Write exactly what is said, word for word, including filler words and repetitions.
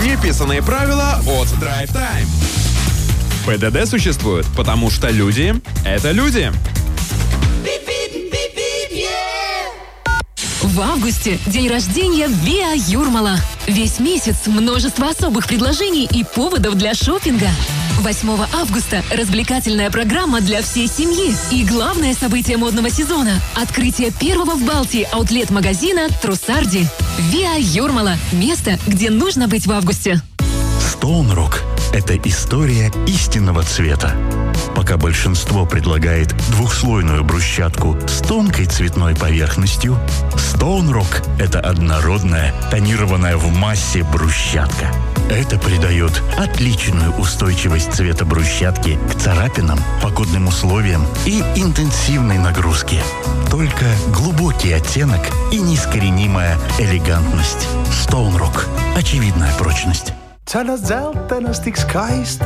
Неписанные правила от Drive Time. ПДД существует, потому что люди — это люди. В августе день рождения Виа Юрмала. Весь месяц множество особых предложений и поводов для шопинга. восьмого августа развлекательная программа для всей семьи. И главное событие модного сезона – открытие первого в Балтии аутлет-магазина Трусарди. Виа Юрмала – место, где нужно быть в августе. Stone Rock – это история истинного цвета. Пока большинство предлагает двухслойную брусчатку с тонкой цветной поверхностью, Stone Rock – это однородная, тонированная в массе брусчатка. Это придает отличную устойчивость цвета брусчатки к царапинам, погодным условиям и интенсивной нагрузке. Только глубокий оттенок и неискоренимая элегантность. Stone Rock – очевидная прочность.